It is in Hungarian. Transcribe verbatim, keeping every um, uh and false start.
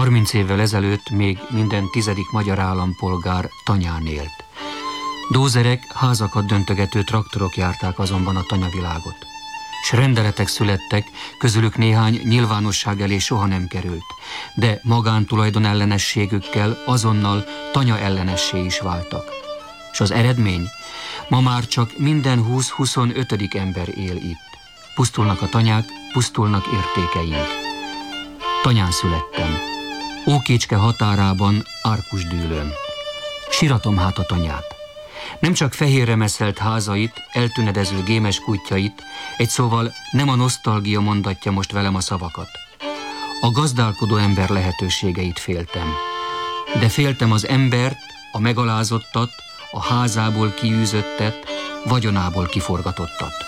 Harminc évvel ezelőtt még minden tizedik magyar állampolgár tanyán élt. Dózerek, házakat döntögető traktorok járták azonban a tanyavilágot. S rendeletek születtek, közülük néhány nyilvánosság elé soha nem került, de magántulajdon ellenességükkel azonnal tanya ellenessé is váltak. S az eredmény? Ma már csak minden húsz-huszonötödik ember él itt. Pusztulnak a tanyák, pusztulnak értékeink. Tanyán születtem. Ókécske határában, Árkusdűlőn. Siratom hát a tanyát. Nem csak fehérre meszelt házait, eltünedező gémes kutyait, egy szóval nem a nosztalgia mondatja most velem a szavakat. A gazdálkodó ember lehetőségeit féltem. De féltem az embert, a megalázottat, a házából kiűzöttet, vagyonából kiforgatottat.